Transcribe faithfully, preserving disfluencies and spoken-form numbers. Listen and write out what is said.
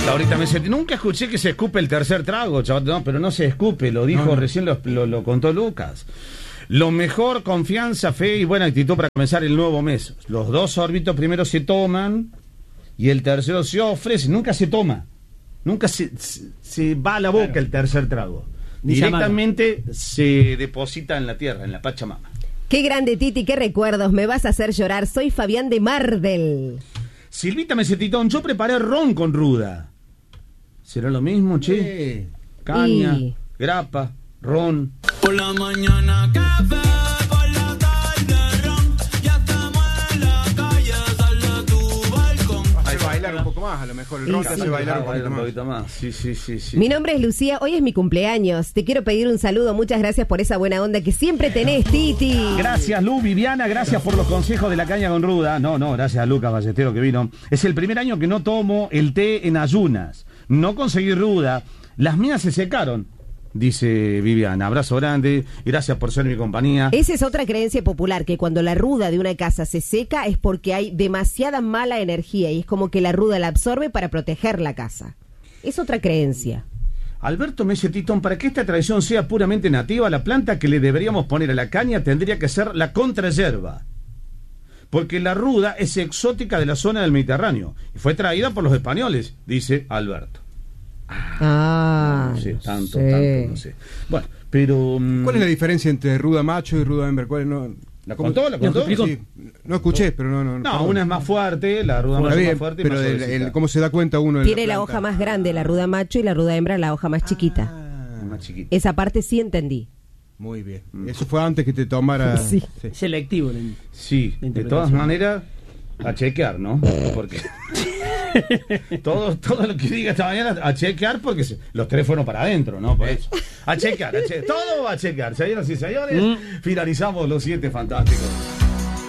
Laurita me dice, nunca escuché que se escupe el tercer trago, chaval. No, pero no se escupe, lo dijo, no, no. recién lo, lo, lo contó Lucas. Lo mejor, confianza, fe y buena actitud para comenzar el nuevo mes. Los dos órbitos primero se toman y el tercero se ofrece. Nunca se toma. Nunca se, se, se va a la boca, claro, el tercer trago. Ni Directamente se deposita en la tierra, en la Pachamama. Qué grande, Titi, qué recuerdos. Me vas a hacer llorar. Soy Fabián de Mardel. Silvita Mesetitón, yo preparé ron con ruda. ¿Será lo mismo, che? Sí. Caña, y... grapa, ron. Por la mañana café, por la tarde ron. Ya estamos en la calle, sal de tu balcón. Hay que bailar un poco más, a lo mejor el ron te hace bailar un poquito, un poquito más. más. Sí, sí, sí, sí. Mi nombre es Lucía, hoy es mi cumpleaños. Te quiero pedir un saludo, muchas gracias por esa buena onda que siempre tenés, Titi. Gracias, Lu, Viviana, gracias por los consejos de la caña con ruda. No, no, gracias a Lucas Ballestero que vino. Es el primer año que no tomo el té en ayunas. No conseguí ruda. Las mías se secaron, dice Viviana. Abrazo grande, gracias por ser mi compañía. Esa es otra creencia popular, que cuando la ruda de una casa se seca es porque hay demasiada mala energía y es como que la ruda la absorbe para proteger la casa. Es otra creencia. Alberto Mesetitón, para que esta tradición sea puramente nativa, la planta que le deberíamos poner a la caña tendría que ser la contrayerba, porque la ruda es exótica de la zona del Mediterráneo y fue traída por los españoles, dice Alberto. Ah, no sé, no tanto, sé. tanto, no sé. Bueno, pero... ¿Cuál es la diferencia entre ruda macho y ruda hembra? ¿Cuál es? No, ¿La contó? ¿La contó? Sí, no escuché, pero no... No, no, no una es más fuerte, la ruda macho es más fuerte y pero más el, el, ¿cómo se da cuenta uno? Tiene la, la hoja más grande, la ruda macho, y la ruda hembra la hoja más chiquita. Ah, más chiquita. Esa parte sí entendí. Muy bien. Eso fue antes que te tomara... Sí. Sí. Selectivo. La, sí, la de todas maneras, a chequear, ¿no? Porque... todo, todo lo que diga esta mañana a chequear, porque se, los tres fueron para adentro, ¿no? Por eso. A chequear, a chequear, todo a chequear. Señoras y señores, mm. finalizamos los siete fantásticos.